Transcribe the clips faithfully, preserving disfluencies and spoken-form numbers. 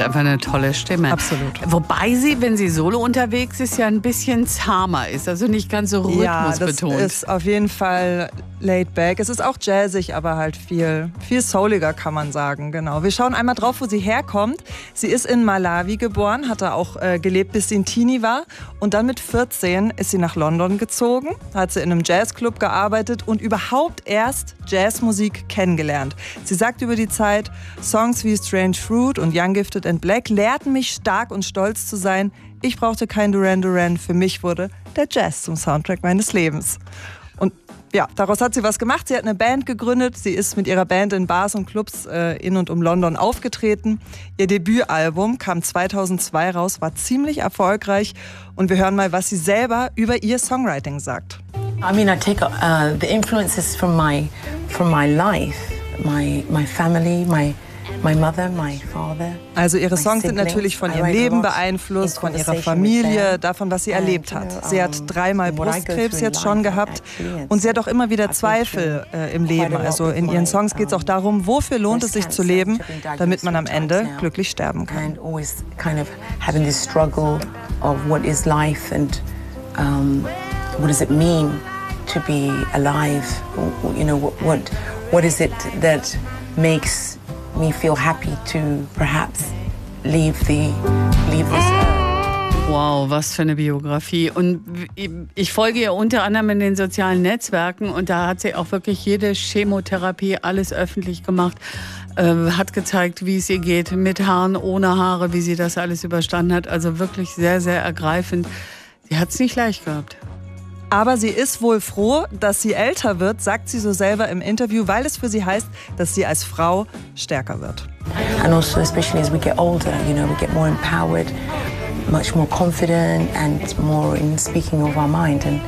hat einfach eine tolle Stimme. Absolut. Wobei sie, wenn sie solo unterwegs ist, ja ein bisschen zahmer ist. Also nicht ganz so rhythmusbetont. Ja, das ist auf jeden Fall laid back. Es ist auch jazzig, aber halt viel, viel souliger, kann man sagen. Genau. Wir schauen einmal drauf, wo sie herkommt. Sie ist in Malawi geboren, hat da auch äh, gelebt, bis sie ein Teenie war. Und dann mit vierzehn ist sie nach London gezogen, hat sie in einem Jazzclub gearbeitet und überhaupt erst Jazzmusik kennengelernt. Sie sagt über die Zeit, Songs wie Strange Fruit und Young Gifted and Black lehrten mich stark und stolz zu sein. Ich brauchte kein Duran Duran, für mich wurde der Jazz zum Soundtrack meines Lebens. Und ja, daraus hat sie was gemacht. Sie hat eine Band gegründet. Sie ist mit ihrer Band in Bars und Clubs äh, in und um London aufgetreten. Ihr Debütalbum kam zweitausendzwei raus, war ziemlich erfolgreich. Und wir hören mal, was sie selber über ihr Songwriting sagt. I mean, I take uh, the influences from my from my life, my my family, my my mother, my father. Also ihre Songs sind natürlich von ihrem Leben beeinflusst, von ihrer Familie, davon, was sie erlebt hat. Sie hat dreimal Brustkrebs jetzt schon gehabt und sie hat auch immer wieder Zweifel äh, im Leben. Also in ihren Songs geht es auch darum, wofür lohnt es sich zu leben, damit man am Ende glücklich sterben kann. And always kind of having this struggle of what is life and um, what does it mean to be alive? You know, what what, what is it that makes me feel happy to perhaps leave the leave this earth. Wow, was für eine Biografie. Und ich folge ihr unter anderem in den sozialen Netzwerken und da hat sie auch wirklich jede Chemotherapie, alles öffentlich gemacht, äh, hat gezeigt, wie es ihr geht, mit Haaren, ohne Haare, wie sie das alles überstanden hat. Also wirklich sehr, sehr ergreifend. Sie hat es nicht leicht gehabt. Aber sie ist wohl froh, dass sie älter wird, sagt sie so selber im Interview, weil es für sie heißt, dass sie als Frau stärker wird. And also especially as we get older, you know, we get more empowered, much more confident and more in speaking of our mind. And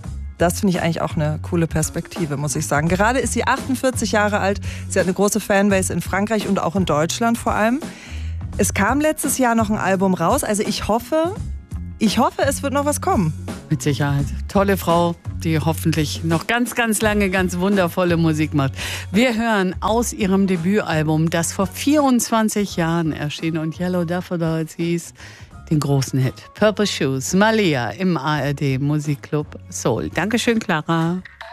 das finde ich eigentlich auch eine coole Perspektive, muss ich sagen. Gerade ist sie achtundvierzig Jahre alt. Sie hat eine große Fanbase in Frankreich und auch in Deutschland vor allem. Es kam letztes Jahr noch ein Album raus. Also ich hoffe, ich hoffe, es wird noch was kommen. Mit Sicherheit. Tolle Frau, die hoffentlich noch ganz, ganz lange ganz wundervolle Musik macht. Wir hören aus ihrem Debütalbum, das vor vierundzwanzig Jahren erschien und Yellow Daffodils hieß, den großen Hit. Purple Shoes, Malia im A R D Musikclub Soul. Dankeschön, Clara.